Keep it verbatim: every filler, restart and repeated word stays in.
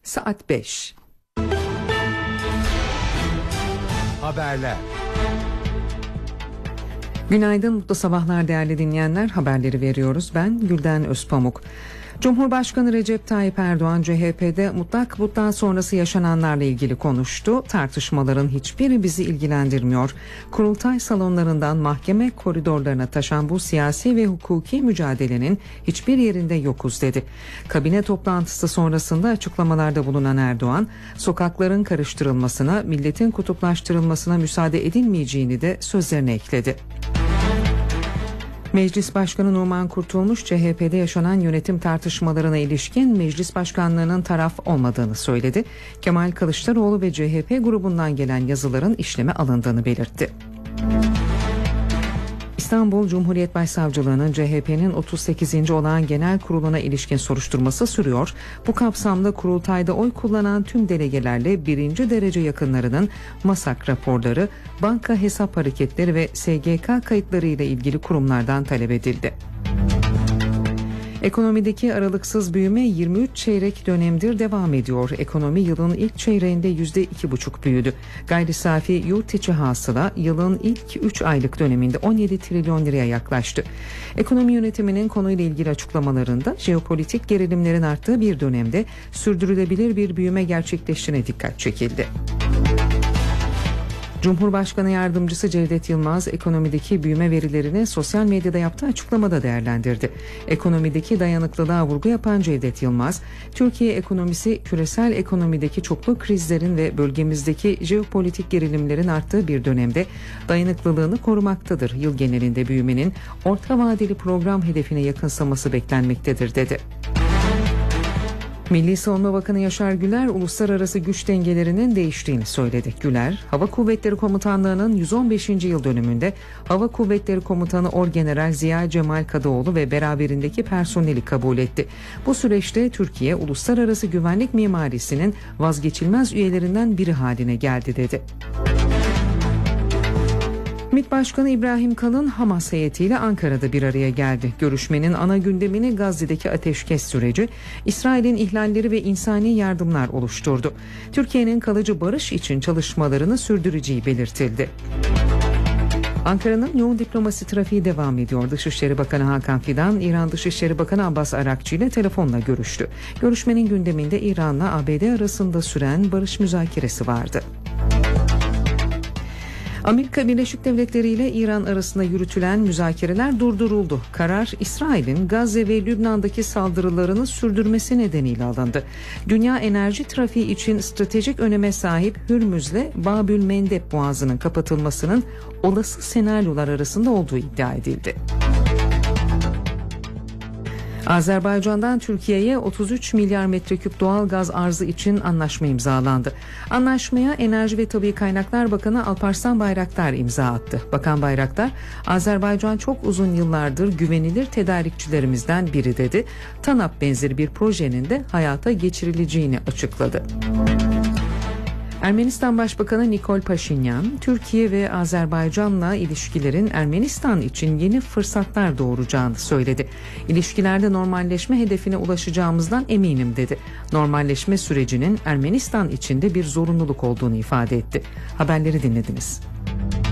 Saat beş. Haberler. Günaydın, mutlu sabahlar değerli dinleyenler. Haberleri veriyoruz. Ben Gülden Özpamuk. Cumhurbaşkanı Recep Tayyip Erdoğan C H P'de mutlak bundan sonrası yaşananlarla ilgili konuştu. Tartışmaların hiçbiri bizi ilgilendirmiyor. Kurultay salonlarından mahkeme koridorlarına taşan bu siyasi ve hukuki mücadelenin hiçbir yerinde yokuz dedi. Kabine toplantısı sonrasında açıklamalarda bulunan Erdoğan, sokakların karıştırılmasına, milletin kutuplaştırılmasına müsaade edilmeyeceğini de sözlerine ekledi. Meclis Başkanı Numan Kurtulmuş, C H P'de yaşanan yönetim tartışmalarına ilişkin meclis başkanlığının taraf olmadığını söyledi. Kemal Kılıçdaroğlu ve C H P grubundan gelen yazıların işleme alındığını belirtti. İstanbul Cumhuriyet Başsavcılığı'nın C H P'nin otuz sekizinci olağan genel kuruluna ilişkin soruşturması sürüyor. Bu kapsamda kurultayda oy kullanan tüm delegelerle birinci derece yakınlarının MASAK raporları, banka hesap hareketleri ve S G K kayıtları ile ilgili kurumlardan talep edildi. Ekonomideki aralıksız büyüme yirmi üç çeyrek dönemdir devam ediyor. Ekonomi yılın ilk çeyreğinde yüzde iki buçuk büyüdü. Gayri safi yurt içi hasıla yılın ilk üç aylık döneminde on yedi trilyon liraya yaklaştı. Ekonomi yönetiminin konuyla ilgili açıklamalarında jeopolitik gerilimlerin arttığı bir dönemde sürdürülebilir bir büyüme gerçekleştiğine dikkat çekildi. Cumhurbaşkanı Yardımcısı Cevdet Yılmaz ekonomideki büyüme verilerini sosyal medyada yaptığı açıklamada değerlendirdi. Ekonomideki dayanıklılığa vurgu yapan Cevdet Yılmaz, Türkiye ekonomisi küresel ekonomideki çoklu krizlerin ve bölgemizdeki jeopolitik gerilimlerin arttığı bir dönemde dayanıklılığını korumaktadır. Yıl genelinde büyümenin orta vadeli program hedefine yakınsaması beklenmektedir dedi. Milli Savunma Bakanı Yaşar Güler, uluslararası güç dengelerinin değiştiğini söyledi. Güler, Hava Kuvvetleri Komutanlığı'nın yüz on beşinci yıl dönümünde Hava Kuvvetleri Komutanı Orgeneral Ziya Cemal Kadıoğlu ve beraberindeki personeli kabul etti. Bu süreçte Türkiye, uluslararası güvenlik mimarisinin vazgeçilmez üyelerinden biri haline geldi dedi. MİT Başkanı İbrahim Kalın, Hamas heyetiyle Ankara'da bir araya geldi. Görüşmenin ana gündemini Gazze'deki ateşkes süreci, İsrail'in ihlalleri ve insani yardımlar oluşturdu. Türkiye'nin kalıcı barış için çalışmalarını sürdüreceği belirtildi. Ankara'nın yoğun diplomasi trafiği devam ediyor. Dışişleri Bakanı Hakan Fidan, İran Dışişleri Bakanı Abbas Arakçı ile telefonla görüştü. Görüşmenin gündeminde İran'la A B D arasında süren barış müzakeresi vardı. Amerika Birleşik Devletleri ile İran arasında yürütülen müzakereler durduruldu. Karar, İsrail'in Gazze ve Lübnan'daki saldırılarını sürdürmesi nedeniyle alındı. Dünya enerji trafiği için stratejik öneme sahip Hürmüz'le Babül Mendeb Boğazı'nın kapatılmasının olası senaryolar arasında olduğu iddia edildi. Azerbaycan'dan Türkiye'ye otuz üç milyar metreküp doğal gaz arzı için anlaşma imzalandı. Anlaşmaya Enerji ve Tabii Kaynaklar Bakanı Alparslan Bayraktar imza attı. Bakan Bayraktar, Azerbaycan çok uzun yıllardır güvenilir tedarikçilerimizden biri dedi. TANAP benzeri bir projenin de hayata geçirileceğini açıkladı. Ermenistan Başbakanı Nikol Paşinyan, Türkiye ve Azerbaycan'la ilişkilerin Ermenistan için yeni fırsatlar doğuracağını söyledi. İlişkilerde normalleşme hedefine ulaşacağımızdan eminim dedi. Normalleşme sürecinin Ermenistan için de bir zorunluluk olduğunu ifade etti. Haberleri dinlediniz.